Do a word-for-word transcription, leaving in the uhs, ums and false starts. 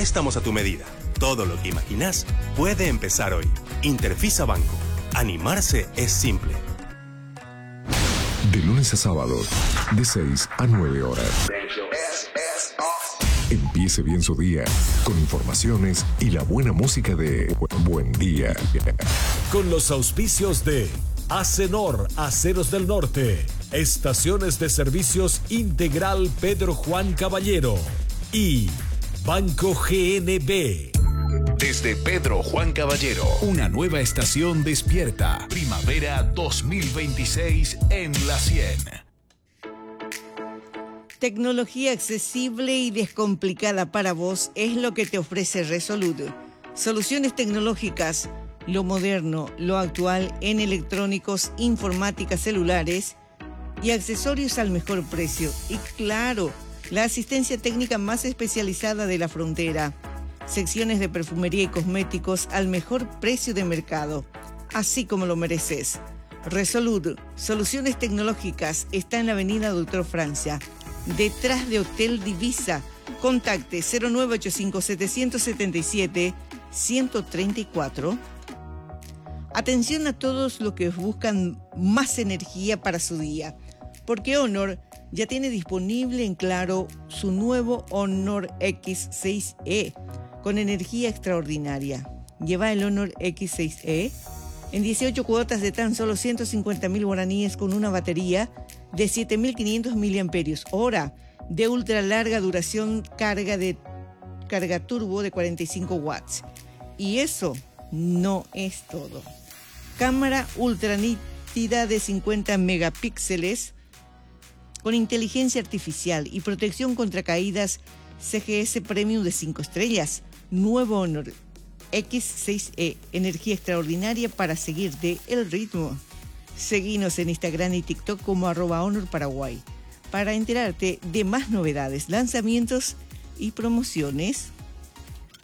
préstamos a tu medida. Todo lo que imaginas puede empezar hoy. Interfisa Banco. Animarse es simple. De lunes a sábado, de seis a nueve horas. Empiece bien su día con informaciones y la buena música de Buen Día. Con los auspicios de Acenor, Aceros del Norte, Estaciones de Servicios Integral Pedro Juan Caballero y Banco G N B. Desde Pedro Juan Caballero, una nueva estación despierta. Primavera dos mil veintiséis en La cien. Tecnología accesible y descomplicada para vos es lo que te ofrece Resolud. Soluciones tecnológicas, lo moderno, lo actual en electrónicos, informática, celulares y accesorios al mejor precio. Y claro, la asistencia técnica más especializada de la frontera. Secciones de perfumería y cosméticos al mejor precio de mercado, así como lo mereces. Resolud, soluciones tecnológicas, está en la avenida Doctor Francia, detrás de Hotel Divisa. Contacte cero nueve ocho cinco siete siete siete uno tres cuatro. Atención a todos los que buscan más energía para su día, porque Honor ya tiene disponible en Claro su nuevo Honor X seis E con energía extraordinaria. Lleva el Honor X seis E en dieciocho cuotas de tan solo ciento cincuenta mil guaraníes con una batería de siete mil quinientos miliamperios hora de ultra larga duración, carga de carga turbo de cuarenta y cinco watts. Y eso no es todo. Cámara ultra nítida de cincuenta megapíxeles con inteligencia artificial y protección contra caídas C G S Premium de cinco estrellas. Nuevo Honor X seis E, energía extraordinaria para seguirte el ritmo. Seguinos en Instagram y TikTok como arroba Honor Paraguay para enterarte de más novedades, lanzamientos y promociones.